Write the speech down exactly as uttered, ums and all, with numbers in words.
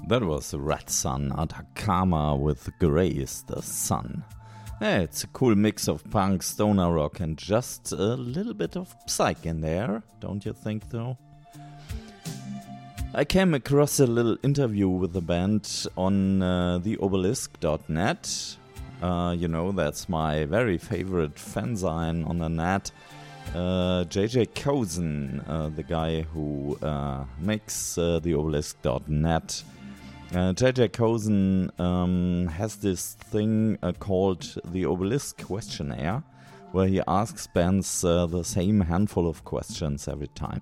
That was Red Sun Atacama with Grey is the Sun. Yeah, it's a cool mix of punk, stoner rock, and just a little bit of psych in there, don't you think though? I came across a little interview with the band on uh, the obelisk dot net. Uh, you know, that's my very favorite fanzine on the net. Uh, J J Kozen, uh, the guy who uh, makes uh, the obelisk dot net. Uh, J J Kozen um, has this thing uh, called the Obelisk Questionnaire, where he asks bands uh, the same handful of questions every time.